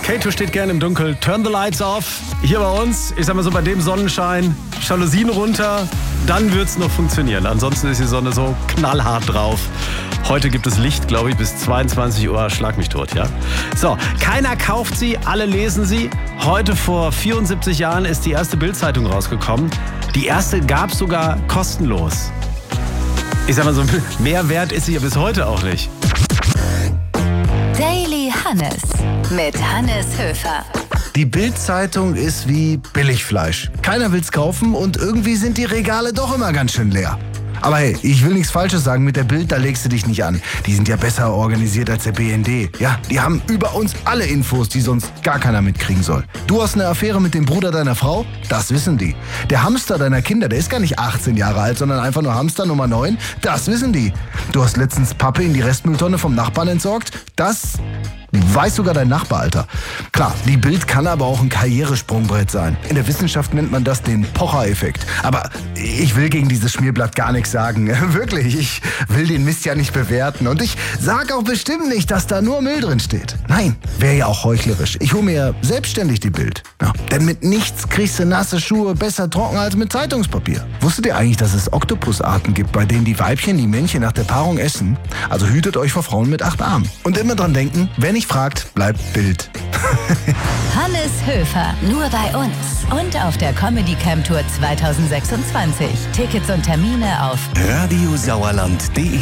Kato steht gerne im Dunkeln. Turn the lights off. Hier bei uns, ich sag mal so, bei dem Sonnenschein, Jalousien runter, dann wird's noch funktionieren. Ansonsten ist die Sonne so knallhart drauf. Heute gibt es Licht, glaube ich, bis 22 Uhr. Schlag mich tot, ja? So, keiner kauft sie, alle lesen sie. Heute vor 74 Jahren ist die erste Bild-Zeitung rausgekommen. Die erste gab's sogar kostenlos. Ich sag mal so, mehr wert ist sie ja bis heute auch nicht. Daily Hannes mit Hannes Höfer. Die Bild-Zeitung ist wie Billigfleisch. Keiner will's kaufen und irgendwie sind die Regale doch immer ganz schön leer. Aber hey, ich will nichts Falsches sagen, mit der Bild, da legst du dich nicht an. Die sind ja besser organisiert als der BND. Ja, die haben über uns alle Infos, die sonst gar keiner mitkriegen soll. Du hast eine Affäre mit dem Bruder deiner Frau? Das wissen die. Der Hamster deiner Kinder, der ist gar nicht 18 Jahre alt, sondern einfach nur Hamster Nummer 9? Das wissen die. Du hast letztens Pappe in die Restmülltonne vom Nachbarn entsorgt? Das weiß sogar dein Nachbar, Alter. Klar, die Bild kann aber auch ein Karrieresprungbrett sein. In der Wissenschaft nennt man das den Pocher-Effekt. Aber ich will gegen dieses Schmierblatt gar nichts sagen. Wirklich, ich will den Mist ja nicht bewerten. Und ich sage auch bestimmt nicht, dass da nur Müll drin steht. Nein, wäre ja auch heuchlerisch. Ich hole mir ja selbstständig die Bild. Ja, denn mit nichts kriegst du nasse Schuhe besser trocken als mit Zeitungspapier. Wusstet ihr eigentlich, dass es Oktopusarten gibt, bei denen die Weibchen die Männchen nach der Paarung essen? Also hütet euch vor Frauen mit 8 Armen. Und immer dran denken, wer nicht fragt, bleibt Bild. Hannes Höfer, nur bei uns. Und auf der Comedy Camp Tour 2026. Tickets und Termine auf radiosauerland.de